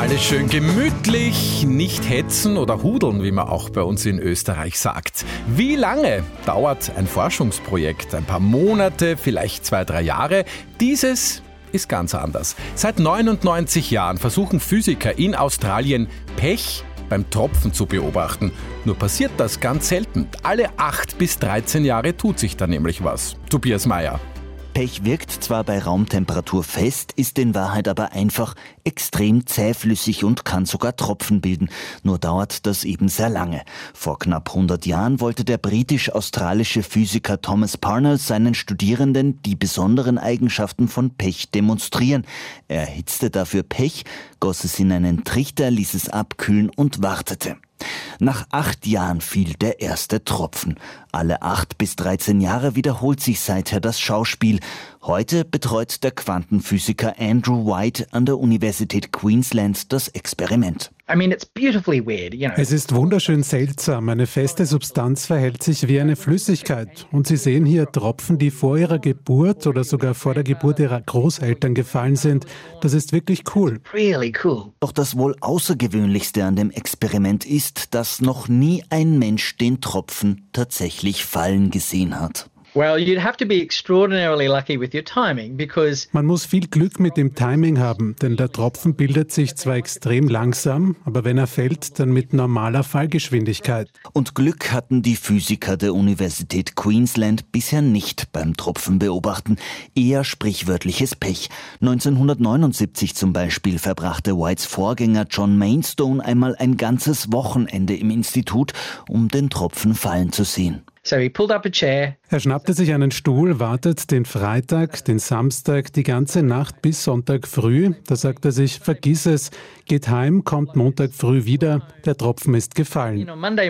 Alles schön gemütlich, nicht hetzen oder hudeln, wie man auch bei uns in Österreich sagt. Wie lange dauert ein Forschungsprojekt? Ein paar Monate, vielleicht 2-3 Jahre? Dieses ist ganz anders. Seit 99 Jahren versuchen Physiker in Australien Pech beim Tropfen zu beobachten. Nur passiert das ganz selten. Alle 8 bis 13 Jahre tut sich da nämlich was. Tobias Mayer. Pech wirkt zwar bei Raumtemperatur fest, ist in Wahrheit aber einfach extrem zähflüssig und kann sogar Tropfen bilden. Nur dauert das eben sehr lange. Vor knapp 100 Jahren wollte der britisch-australische Physiker Thomas Parnell seinen Studierenden die besonderen Eigenschaften von Pech demonstrieren. Er erhitzte dafür Pech, goss es in einen Trichter, ließ es abkühlen und wartete. Nach 8 Jahren fiel der erste Tropfen. Alle 8 bis 13 Jahre wiederholt sich seither das Schauspiel. Heute betreut der Quantenphysiker Andrew White an der Universität Queensland das Experiment. Es ist wunderschön seltsam. Eine feste Substanz verhält sich wie eine Flüssigkeit. Und Sie sehen hier Tropfen, die vor ihrer Geburt oder sogar vor der Geburt ihrer Großeltern gefallen sind. Das ist wirklich cool. Doch das wohl Außergewöhnlichste an dem Experiment ist, dass noch nie ein Mensch den Tropfen tatsächlich fallen gesehen hat. Man muss viel Glück mit dem Timing haben, denn der Tropfen bildet sich zwar extrem langsam, aber wenn er fällt, dann mit normaler Fallgeschwindigkeit. Und Glück hatten die Physiker der Universität Queensland bisher nicht beim Tropfenbeobachten, eher sprichwörtliches Pech. 1979 zum Beispiel verbrachte Whites Vorgänger John Mainstone einmal ein ganzes Wochenende im Institut, um den Tropfen fallen zu sehen. Er schnappte sich einen Stuhl, wartet den Freitag, den Samstag, die ganze Nacht bis Sonntag früh. Da sagt er sich, vergiss es, geht heim, kommt Montag früh wieder, der Tropfen ist gefallen.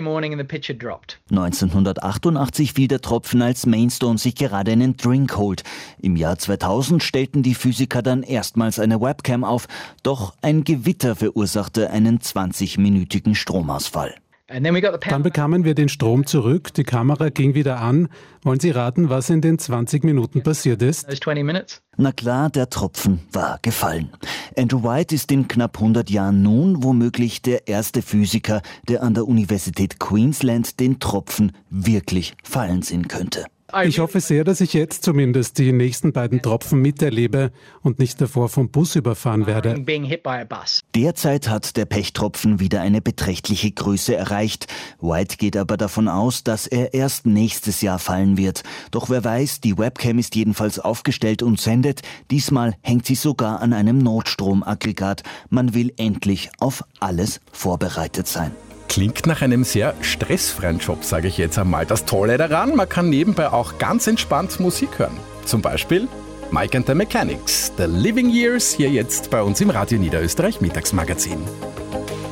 1988 fiel der Tropfen, als Mainstone sich gerade einen Drink holt. Im Jahr 2000 stellten die Physiker dann erstmals eine Webcam auf, doch ein Gewitter verursachte einen 20-minütigen Stromausfall. Dann bekamen wir den Strom zurück, die Kamera ging wieder an. Wollen Sie raten, was in den 20 Minuten passiert ist? Na klar, der Tropfen war gefallen. Andrew White ist in knapp 100 Jahren nun womöglich der erste Physiker, der an der Universität Queensland den Tropfen wirklich fallen sehen könnte. Ich hoffe sehr, dass ich jetzt zumindest die nächsten beiden Tropfen miterlebe und nicht davor vom Bus überfahren werde. Derzeit hat der Pechtropfen wieder eine beträchtliche Größe erreicht. White geht aber davon aus, dass er erst nächstes Jahr fallen wird. Doch wer weiß, die Webcam ist jedenfalls aufgestellt und sendet. Diesmal hängt sie sogar an einem Notstromaggregat. Man will endlich auf alles vorbereitet sein. Klingt nach einem sehr stressfreien Job, sage ich jetzt einmal. Das Tolle daran, man kann nebenbei auch ganz entspannt Musik hören. Zum Beispiel Mike and the Mechanics, The Living Years, hier jetzt bei uns im Radio Niederösterreich Mittagsmagazin.